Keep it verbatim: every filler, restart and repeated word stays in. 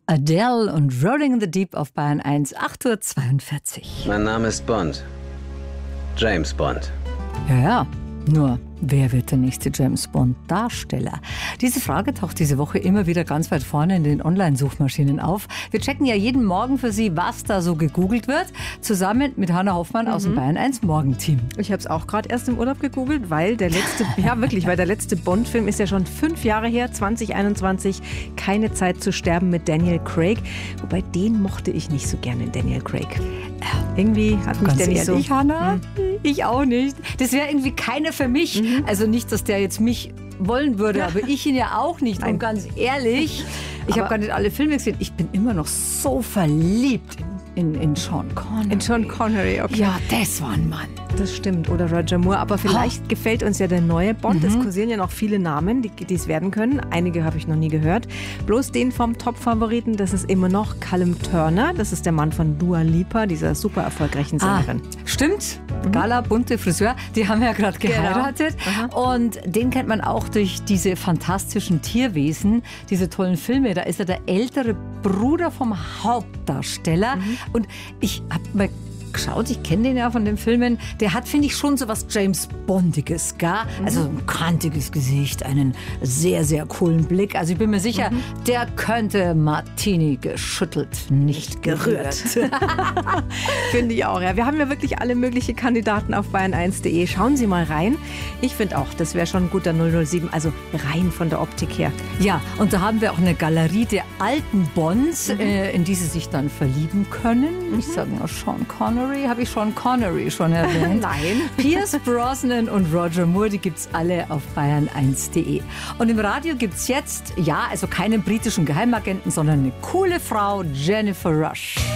Adele und Rolling in the Deep auf Bayern eins, acht Uhr zweiundvierzig. Mein Name ist Bond. James Bond. Ja, ja. Nur, wer wird der nächste James Bond-Darsteller? Diese Frage taucht diese Woche immer wieder ganz weit vorne in den Online-Suchmaschinen auf. Wir checken ja jeden Morgen für Sie, was da so gegoogelt wird, zusammen mit Hannah Hoffmann mhm. aus dem Bayern eins Morgenteam. Ich habe es auch gerade erst im Urlaub gegoogelt, weil der letzte, ja wirklich, weil der letzte Bond-Film ist ja schon fünf Jahre her, zwanzig einundzwanzig, Keine Zeit zu sterben mit Daniel Craig. Wobei, den mochte ich nicht so gerne, Daniel Craig. Irgendwie hat mich Ganz der nicht ehrlich, so... Hannah? Hm. Ich auch nicht. Das wäre irgendwie keiner für mich. Mhm. Also nicht, dass der jetzt mich wollen würde, ja. aber ich ihn ja auch nicht. Nein. Und ganz ehrlich, ich habe gar nicht alle Filme gesehen. Ich bin immer noch so verliebt in, in Sean Connery. In Sean Connery, okay. Ja, das war ein Mann. Das stimmt. Oder Roger Moore. Aber vielleicht oh. gefällt uns ja der neue Bond. Mhm. Es kursieren ja noch viele Namen, die es werden können. Einige habe ich noch nie gehört. Bloß den vom Top-Favoriten, das ist immer noch Callum Turner. Das ist der Mann von Dua Lipa, dieser super erfolgreichen Sängerin. Ah, stimmt. Mhm. Gala, bunte Friseur. Die haben ja gerade geheiratet. Genau. Und den kennt man auch durch diese fantastischen Tierwesen, diese tollen Filme. Da ist er der ältere Bruder vom Hauptdarsteller. Mhm. Und ich habe mal geschaut, ich kenne den ja von den Filmen, der hat, finde ich, schon so was James Bondiges, gell? Mhm. Also ein kantiges Gesicht, einen sehr, sehr coolen Blick. Also ich bin mir sicher, mhm. der könnte Martini geschüttelt, nicht gerührt. Finde ich auch, ja. Wir haben ja wirklich alle möglichen Kandidaten auf bayern eins punkt de. Schauen Sie mal rein. Ich finde auch, das wäre schon ein guter null null sieben, also rein von der Optik her. Ja, und da haben wir auch eine Galerie der alten Bonds, mhm. äh, in die Sie sich dann verlieben können. Mhm. Ich sage mal Sean Connery. Habe ich Sean Connery schon erwähnt? Nein. Pierce Brosnan und Roger Moore, die gibt es alle auf bayern eins punkt de. Und im Radio gibt es jetzt, ja, also keinen britischen Geheimagenten, sondern eine coole Frau, Jennifer Rush.